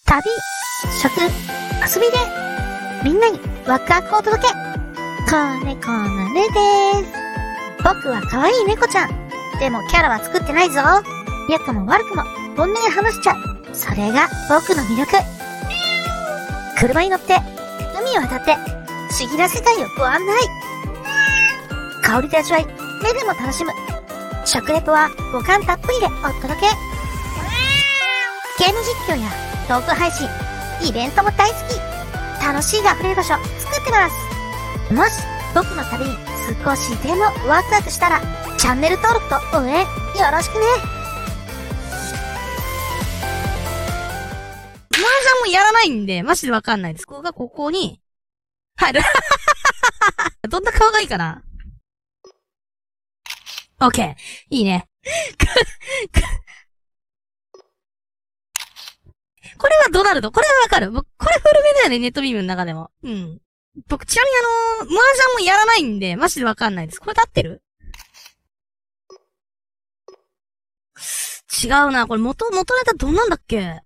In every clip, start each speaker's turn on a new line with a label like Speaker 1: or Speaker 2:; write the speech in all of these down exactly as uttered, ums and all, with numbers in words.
Speaker 1: 旅、食、遊びで、みんなにワクワクをお届け。子猫のねでーす。僕は可愛い猫ちゃん。でもキャラは作ってないぞ。良くも悪くも本音で話しちゃう。それが僕の魅力。車に乗って、海を渡って、不思議な世界をご案内。香りで味わい、目でも楽しむ。食レポは五感たっぷりでお届け。ゲーム実況やトーク配信、イベントも大好き。楽しいが溢れる場所作ってます。もし僕の旅に少しでもワクワクしたら、チャンネル登録と応援よろしくね。
Speaker 2: 麻雀もやらないんで、マジでわかんないです。ここがここに入る。どんな顔がいいかな。オッケー。いいね。これはドナルド。これはわかる。僕、これ古めだよね、ネットビームの中でも。うん。僕、ちなみにあのー、麻雀もやらないんで、マジでわかんないです。これ立ってる？違うな。これ元、元ネタどんなんだっけ？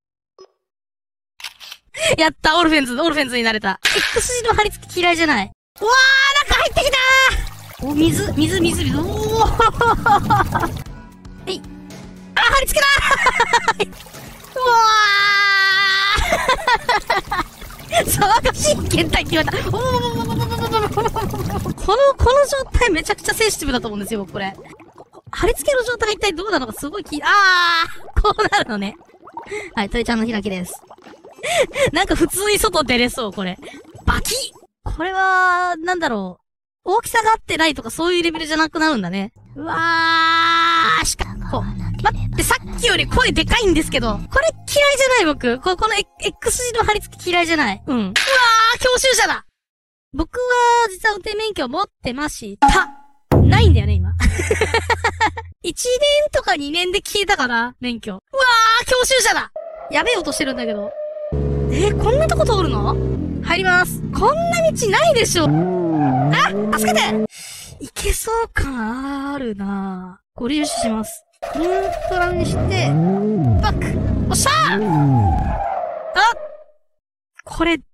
Speaker 2: やった、オルフェンズ、オルフェンズになれた。X 字の貼り付き嫌いじゃない。うわー、中入ってきたー！お、水、水、水、水。おーはい。あ、貼り付けだーうわー騒がしい検体決まった。おーこの、この状態めちゃくちゃセンシティブだと思うんですよ、僕これ。貼り付けの状態が一体どうなのかすごい気、あーこうなるのね。はい、鳥ちゃんの開きです。なんか普通に外出れそう、これ。バキッこれは、なんだろう。大きさが合ってないとかそういうレベルじゃなくなるんだね。うわーしかも、待って、さっきより声でかいんですけど、これ嫌いじゃない僕。こ、この X 字の貼り付き嫌いじゃない。うん。うわー教習者だ僕は、実は運転免許を持ってました。ないんだよね、今。いちねんとかにねんで消えたかな、免許。うわー教習者だやべえ音してるんだけど。えー、こんなとこ通るの？入ります。こんな道ないでしょ。あ、助けていけそう感あるなぁ。ご利用します。ニュートラルにして、バックおっしゃーあこれ、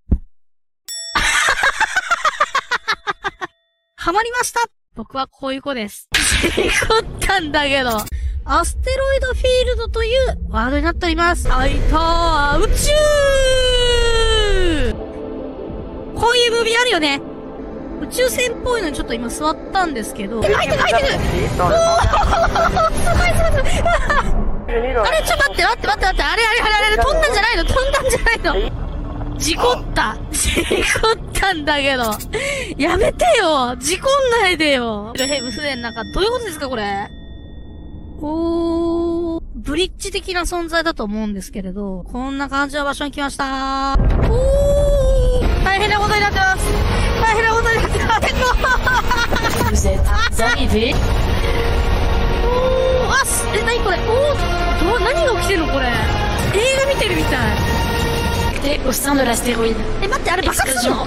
Speaker 2: はまりました僕はこういう子です。事故ったんだけど。アステロイドフィールドというワードになっております。はいたー宇宙こういうムービーあるよね。宇宙船っぽいのにちょっと今座ったんですけど。入ってく入ってくおーすごいすごいすごいあれちょっと待って待って待って待って。あれあれあれあれ飛んだんじゃないの飛んだんじゃないの事故った事故ったんだけど。やめてよ事故んないでよヘブ船の中どういうことですかこれ。おー、ブリッジ的な存在だと思うんですけれど、こんな感じの場所に来ましたー。おー、大変なことになってます。大変なことになってます。おー、あす、え、なにこれおー、ど、何が起きてるのこれ。映画見てるみたい。
Speaker 3: Et au sein de l'astéroïde.
Speaker 2: え、待って、あれ爆発するの？